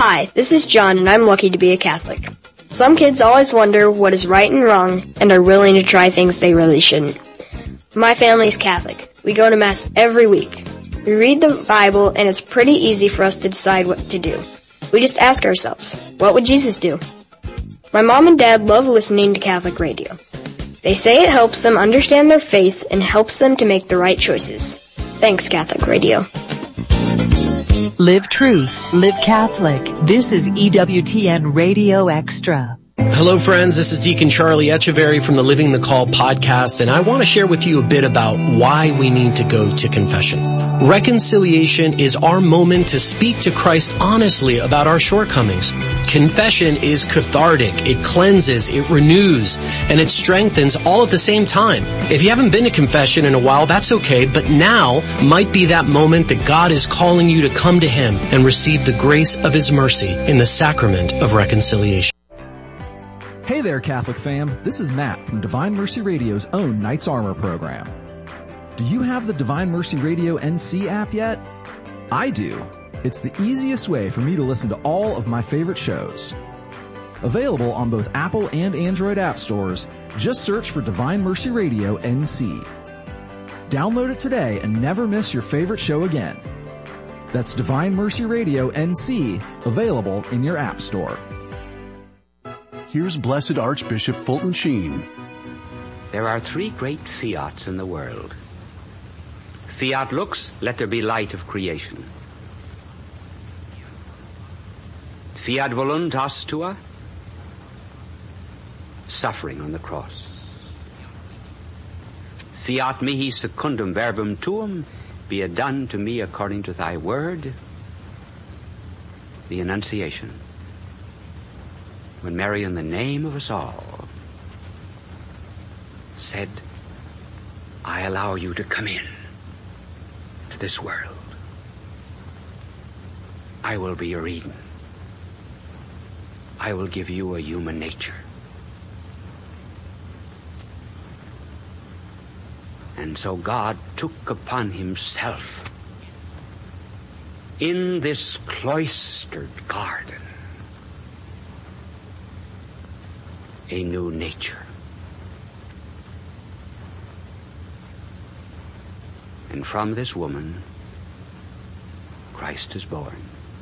Hi, this is John, and I'm lucky to be a Catholic. Some kids always wonder what is right and wrong and are willing to try things they really shouldn't. My family is Catholic. We go to Mass every week. We read the Bible, and it's pretty easy for us to decide what to do. We just ask ourselves, what would Jesus do? My mom and dad love listening to Catholic radio. They say it helps them understand their faith and helps them to make the right choices. Thanks, Catholic Radio. Live truth, live Catholic. This is EWTN Radio Extra. Hello friends, this is Deacon Charlie Echeverry from the Living the Call podcast, and I want to share with you a bit about why we need to go to confession. Reconciliation is our moment to speak to Christ honestly about our shortcomings. Confession is cathartic, it cleanses, it renews, and it strengthens all at the same time. If you haven't been to confession in a while, that's okay, but now might be that moment that God is calling you to come to Him and receive the grace of His mercy in the sacrament of reconciliation. Hey there, Catholic fam. This is Matt from Divine Mercy Radio's own Knight's Armor program. Do you have the Divine Mercy Radio NC app yet? I do. It's the easiest way for me to listen to all of my favorite shows. Available on both Apple and Android app stores, just search for Divine Mercy Radio NC. Download it today and never miss your favorite show again. That's Divine Mercy Radio NC, available in your app store. Here's Blessed Archbishop Fulton Sheen. There are three great fiats in the world. Fiat lux, let there be light of creation. Fiat voluntas tua, suffering on the cross. Fiat mihi secundum verbum tuum, be it done to me according to thy word, the Annunciation. When Mary, in the name of us all, said, I allow you to come in to this world. I will be your Eden. I will give you a human nature. And so God took upon himself in this cloistered garden a new nature. And from this woman, Christ is born.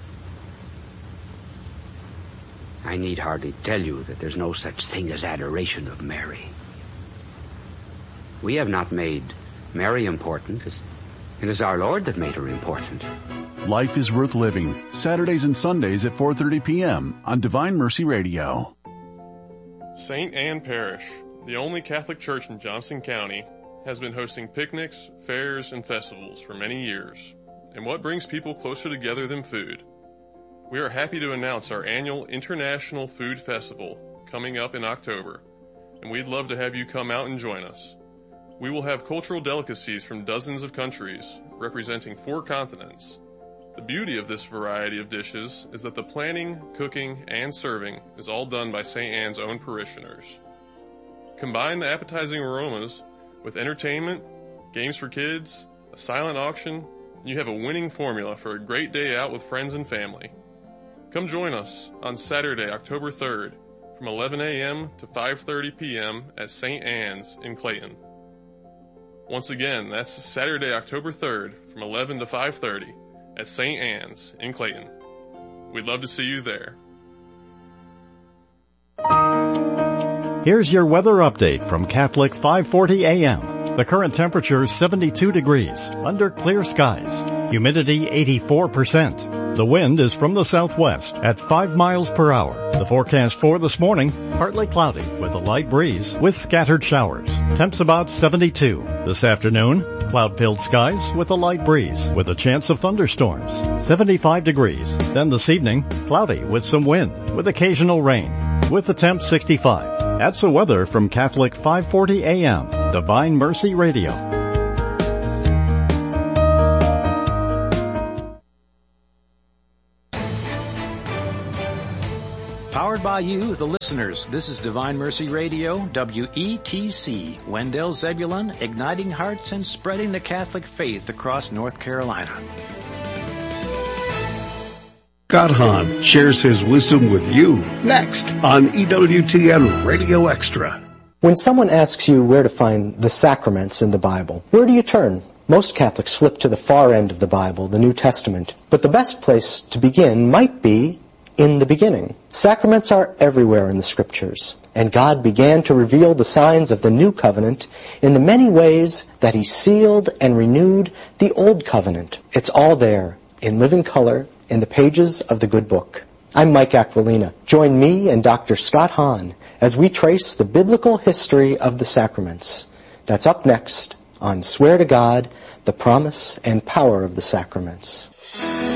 I need hardly tell you that there's no such thing as adoration of Mary. We have not made Mary important. It is our Lord that made her important. Life is Worth Living, Saturdays and Sundays at 4:30 p.m. on Divine Mercy Radio. St. Anne Parish, the only Catholic church in Johnson County, has been hosting picnics, fairs, and festivals for many years. And what brings people closer together than food? We are happy to announce our annual International Food Festival coming up in October, and we'd love to have you come out and join us. We will have cultural delicacies from dozens of countries, representing 4 continents. The beauty of this variety of dishes is that the planning, cooking, and serving is all done by St. Anne's own parishioners. Combine the appetizing aromas with entertainment, games for kids, a silent auction, and you have a winning formula for a great day out with friends and family. Come join us on Saturday, October 3rd, from 11 a.m. to 5:30 p.m. at St. Anne's in Clayton. Once again, that's Saturday, October 3rd, from 11 to 5:30 at St. Anne's in Clayton. We'd love to see you there. Here's your weather update from Catholic 540 AM. The current temperature is 72 degrees, under clear skies. Humidity 84%. The wind is from the southwest at 5 miles per hour. The forecast for this morning, partly cloudy with a light breeze with scattered showers. Temps about 72. This afternoon, cloud-filled skies with a light breeze with a chance of thunderstorms. 75 degrees. Then this evening, cloudy with some wind with occasional rain. With the temp 65. That's the weather from Catholic 540 AM, Divine Mercy Radio. Powered by you, the listeners. This is Divine Mercy Radio, WETC, Wendell Zebulon, igniting hearts and spreading the Catholic faith across North Carolina. Scott Hahn shares his wisdom with you next on EWTN Radio Extra. When someone asks you where to find the sacraments in the Bible, where do you turn? Most Catholics flip to the far end of the Bible, the New Testament. But the best place to begin might be in the beginning. Sacraments are everywhere in the Scriptures, and God began to reveal the signs of the New Covenant in the many ways that He sealed and renewed the Old Covenant. It's all there, in living color, in the pages of the Good Book. I'm Mike Aquilina. Join me and Dr. Scott Hahn as we trace the biblical history of the sacraments. That's up next on Swear to God, the Promise and Power of the Sacraments.